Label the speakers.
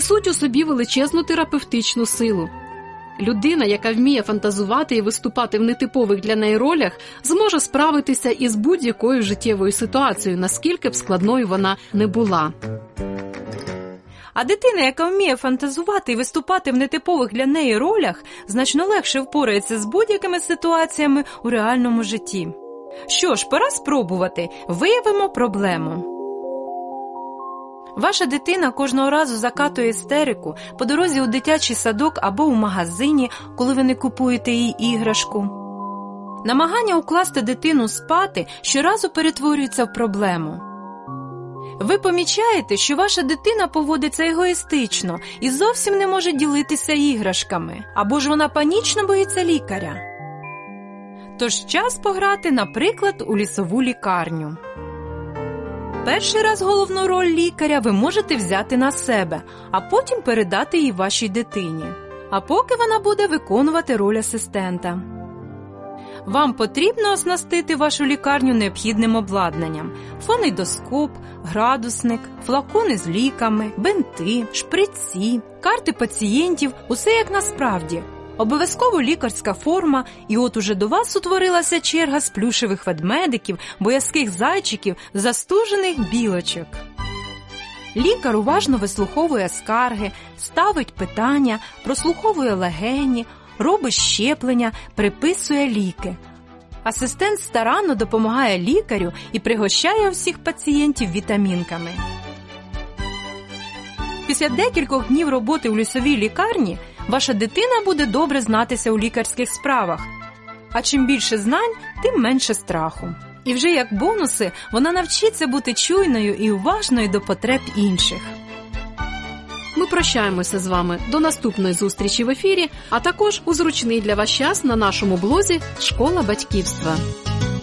Speaker 1: несуть у собі величезну терапевтичну силу. Людина, яка вміє фантазувати і виступати в нетипових для неї ролях, зможе справитися із будь-якою життєвою ситуацією, наскільки б складною вона не була.
Speaker 2: А дитина, яка вміє фантазувати і виступати в нетипових для неї ролях, значно легше впорається з будь-якими ситуаціями у реальному житті. Що ж, пора спробувати. Виявимо проблему. Ваша дитина кожного разу закатує істерику по дорозі у дитячий садок або у магазині, коли ви не купуєте їй іграшку. Намагання укласти дитину спати щоразу перетворюється в проблему. Ви помічаєте, що ваша дитина поводиться егоїстично і зовсім не може ділитися іграшками, або ж вона панічно боїться лікаря. Тож час пограти, наприклад, у лісову лікарню. Перший раз головну роль лікаря ви можете взяти на себе, а потім передати її вашій дитині. А поки вона буде виконувати роль асистента. Вам потрібно оснастити вашу лікарню необхідним обладнанням: фонейдоскоп, градусник, флакони з ліками, бинти, шприці, карти пацієнтів – усе як насправді. Обов'язково лікарська форма, і от уже до вас утворилася черга з плюшевих ведмедиків, боязких зайчиків, застужених білочок. Лікар уважно вислуховує скарги, ставить питання, прослуховує легені, робить щеплення, приписує ліки. Асистент старанно допомагає лікарю і пригощає усіх пацієнтів вітамінками. Після декількох днів роботи у лісовій лікарні ваша дитина буде добре знатися у лікарських справах. А чим більше знань, тим менше страху. І вже як бонуси вона навчиться бути чуйною і уважною до потреб інших.
Speaker 1: Ми прощаємося з вами до наступної зустрічі в ефірі, а також у зручний для вас час на нашому блозі «Школа батьківства».